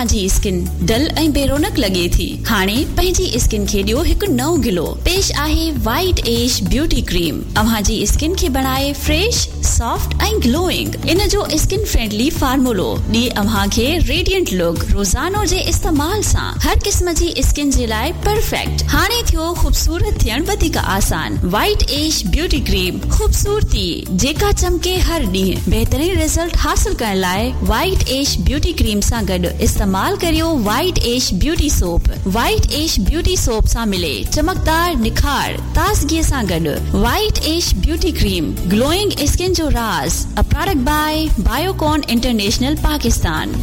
तव्हांजी skin dull ऐं बेरोनक लगे थी, हाणे पंहिंजी स्किन खे ॾियो हिकु नओं ग्लो। पेश आहे वाइट एज ब्यूटी क्रीम। तव्हांजी स्किन खे बनाए फ्रेश, सॉफ्ट ऐं ग्लोइंग। इन जो स्किन फ्रेंडली फार्मूलो ॾिए अव्हांखे रेडिएंट लुक। रोज़ानो जे इस्तेमाल सां हर क़िस्म जी स्किन जे लाइ परफेक्ट। हाणे थियो खूबसूरत थियण वधीक आसान। वाइट एज ब्यूटी क्रीम, खूबसूरती जेका चमके हर ॾींहुं। बेहतरीन रिजल्ट हासिल करण लाइ वाइट एज ब्यूटी क्रीम सां गॾु इस्तेमाल करियो white age beauty soap. White age beauty soap सां मिले चमकदार निखार ताज़गीअ सां गॾु। White age beauty cream, glowing skin जो राज। A product by Biocon international Pakistan.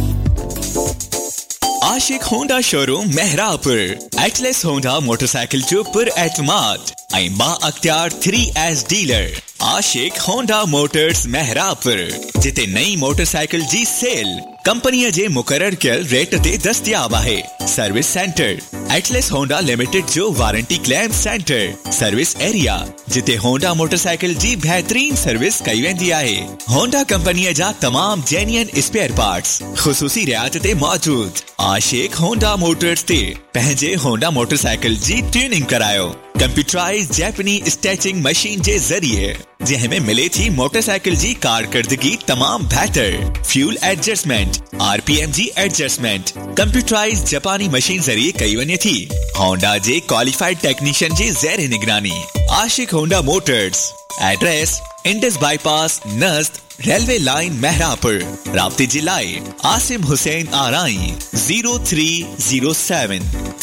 Ashique Honda showroom Mehrabpur. Atlas Honda motorcycle जो पुर एतमाद ऐं बा अख्तियार 3S डीलर आशिक होंडा मोटर्स मेहरापुर, जिते नई मोटरसाइकिल जी सेल कंपनीअ जे मुकर्रर कयल रेट ते दस्तयाब आहे। Service centre Atlas Honda limited जो warranty claim centre. Service area जिते होंडा मोटरसाइकिल जी बेहतरीन सर्विस कई वेंदी आहे। होंडा कंपनीअ जा तमाम जेन्युइन स्पेयर पार्ट्स ख़ुसूसी रियायत ते मौजूद। आशिक होंडा मोटर्स ते पंहिंजे होंडा मोटरसाइकिल जी ट्यूनिंग करायो कंप्यूटराइज जैपनीज स्टैचिंग मशीन जे ज़रिए, जंहिंमें मिले थी मोटरसाइकिल जी कारकर्दगी तमाम बेहतर। फ्यूल एडजस्टमेंट, RPM जी एडजस्टमेंट कंप्यूटराइज जापानी मशीन ज़रिए कई वञे थी। होंडा जे क्वालिफाइड टेक्नीशियन जे ज़ेर निगरानी। आशिक Honda Motors. Address Indus bypass नज़द railway line Mehrabpur. राब्ते जे लाइ आसिम हुसैन आराई 0307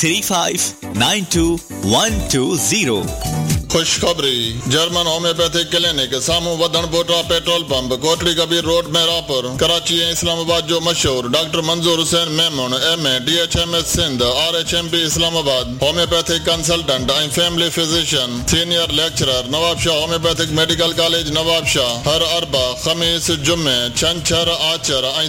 3592 खुशखबरी। जर्मन होम्योपैथिक क्लिनिक सामू वधन बोटा petrol pump Kotri Kabir road Mehrabpur Karachi ऐं इस्लामाबाद जो मशहूर डॉक्टर मंजूर Hussain Memon MA DHMS Sindh RHMP Islamabad homeopathic consultant ऐं family physician senior lecturer Nawab Shah homeopathic medical college Nawab Shah हर अरबा खमीस जुमे छंछर आचर ऐं